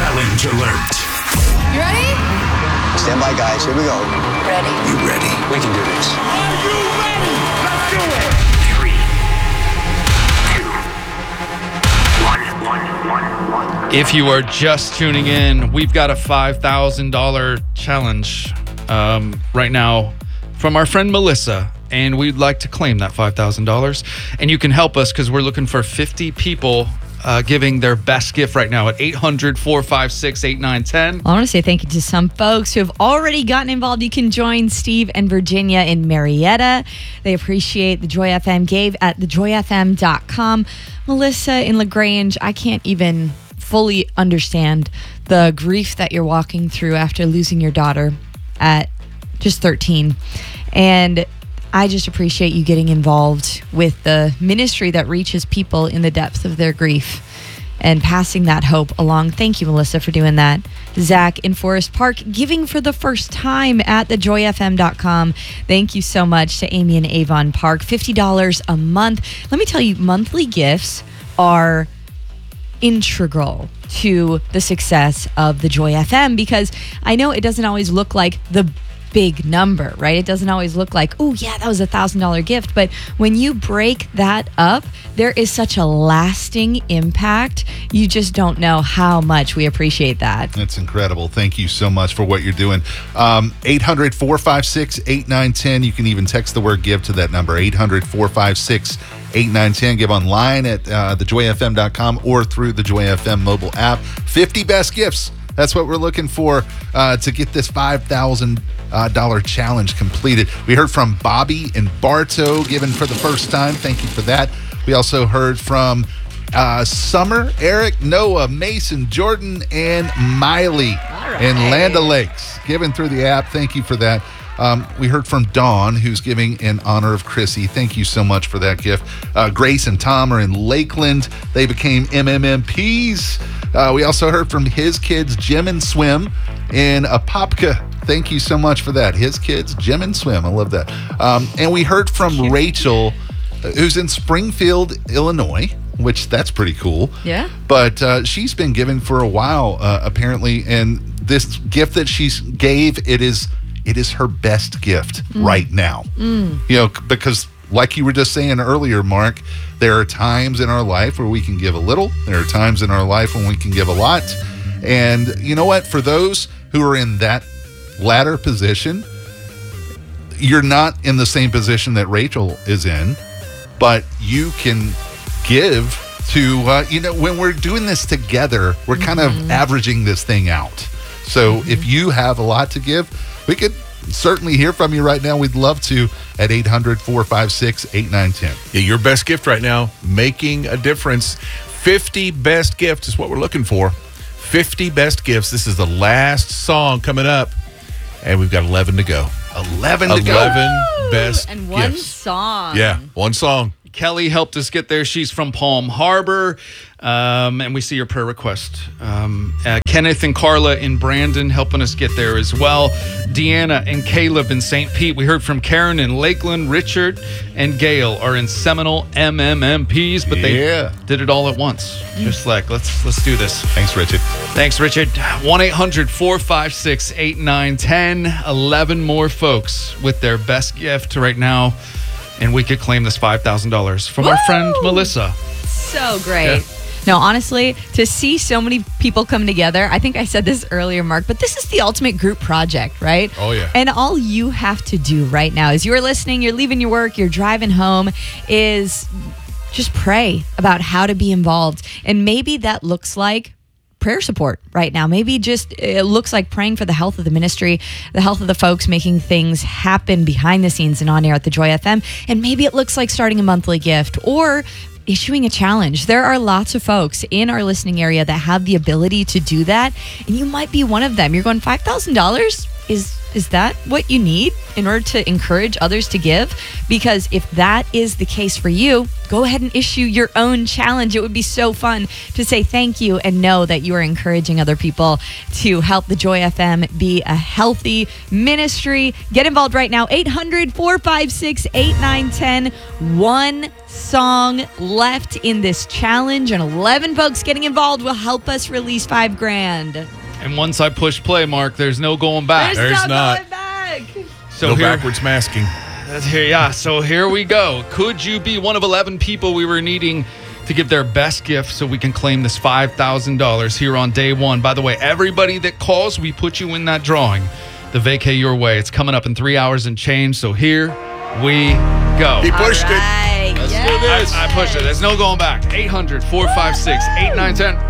Challenge alert. You ready? Stand by, guys. Here we go. Ready. You ready? We can do this. Are you ready? Let's do it. 3, 2, 1. If you are just tuning in, we've got a $5,000 challenge right now from our friend Melissa, and we'd like to claim that $5,000. And you can help us because we're looking for 50 people giving their best gift right now at 800-456-8910. I want to say thank you to some folks who have already gotten involved. You can join Steve and Virginia in Marietta. They appreciate the Joy FM. Gave at thejoyfm.com. Melissa in LaGrange, I can't even fully understand the grief that you're walking through after losing your daughter at just 13. And I just appreciate you getting involved with the ministry that reaches people in the depth of their grief and passing that hope along. Thank you, Melissa, for doing that. Zach in Forest Park, giving for the first time at thejoyfm.com. Thank you so much to Amy in Avon Park. $50 a month. Let me tell you, monthly gifts are integral to the success of the Joy FM, because I know it doesn't always look like the big number, right? It doesn't always look like, oh yeah, that was $1,000 gift. But when you break that up, there is such a lasting impact. You just don't know how much we appreciate that. That's incredible. Thank you so much for what you're doing. 800-456-8910. You can even text the word give to that number, 800-456-8910. Give online at thejoyfm.com or through the Joy FM mobile app. 50 best gifts. That's what we're looking for to get this $5,000 challenge completed. We heard from Bobby and Bartow, given for the first time. Thank you for that. We also heard from Summer, Eric, Noah, Mason, Jordan, and Miley in Land O'Lakes, given through the app. Thank you for that. We heard from Dawn, who's giving in honor of Chrissy. Thank you so much for that gift. Grace and Tom are in Lakeland. They became MMMPs. We also heard from his kids, Jim and Swim, in Apopka. Thank you so much for that. His kids, Jim and Swim. I love that. And we heard from Rachel, who's in Springfield, Illinois, which that's pretty cool. Yeah. But she's been giving for a while, apparently. And this gift that she gave, it is her best gift right now. You know, because like you were just saying earlier, Mark, there are times in our life where we can give a little. There are times in our life when we can give a lot. And you know what? For those who are in that latter position, you're not in the same position that Rachel is in, but you can give to, when we're doing this together, we're kind of averaging this thing out. So if you have a lot to give, we could certainly hear from you right now. We'd love to at 800-456-8910. Yeah, your best gift right now, making a difference. 50 best gifts is what we're looking for. 50 best gifts. This is the last song coming up, and we've got 11 to go. 11 to go. 11 best And one gifts. song. Yeah, one song. Kelly helped us get there. She's from Palm Harbor, and we see your prayer request. Kenneth and Carla in Brandon helping us get there as well. Deanna and Caleb in St. Pete. We heard from Karen in Lakeland. Richard and Gail are in Seminole MMMPs, but they did it all at once. Just like, let's do this. Thanks, Richard. Thanks, Richard. 1-800-456-8910. 11 more folks with their best gift right now, and we could claim this $5,000 from our friend Melissa. So great. Yeah. No, honestly, to see so many people come together, I think I said this earlier, Mark, but this is the ultimate group project, right? Oh, yeah. And all you have to do right now is you're listening, you're leaving your work, you're driving home, is just pray about how to be involved. And maybe that looks like prayer support right now. Maybe just it looks like praying for the health of the ministry, the health of the folks making things happen behind the scenes and on air at the Joy FM. And maybe it looks like starting a monthly gift or issuing a challenge. There are lots of folks in our listening area that have the ability to do that, and you might be one of them. You're going, $5,000 is Is that what you need in order to encourage others to give? Because if that is the case for you, go ahead and issue your own challenge. It would be so fun to say thank you and know that you are encouraging other people to help the Joy FM be a healthy ministry. Get involved right now. 800-456-8910. One song left in this challenge, and 11 folks getting involved will help us release $5,000. And once I push play, Mark, there's no going back. There's not. Going back. So No here, backwards masking. So here we go. Could you be one of 11 people we were needing to give their best gift so we can claim this $5,000 here on day one? By the way, everybody that calls, we put you in that drawing. The Vacay Your Way. It's coming up in 3 hours and change. So here we go. He pushed it. All right. Let's do Yes. this. I pushed it. There's no going back. 800-456-8910.